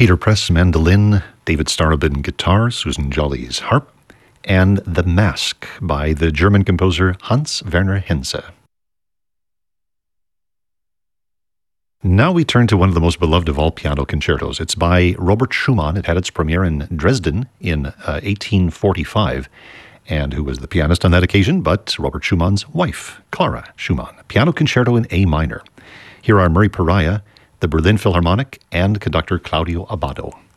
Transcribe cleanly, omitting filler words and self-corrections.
Peter Press mandolin, David Starobin guitar, Susan Jolly's harp, and The Mask by the German composer Hans Werner Henze. Now we turn to one of the most beloved of all piano concertos. It's by Robert Schumann. It had its premiere in Dresden in 1845. And who was the pianist on that occasion but Robert Schumann's wife, Clara Schumann. Piano Concerto in A minor. Here are Murray Pariah, the Berlin Philharmonic, and conductor Claudio Abbado.